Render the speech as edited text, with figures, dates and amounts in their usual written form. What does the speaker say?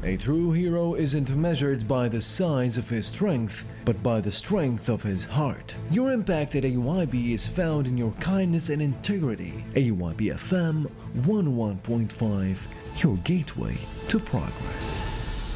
A true hero isn't measured by the size of his strength, but by the strength of his heart. Your impact at AYB is found in your kindness and integrity. AYB FM 101.5, your gateway to progress.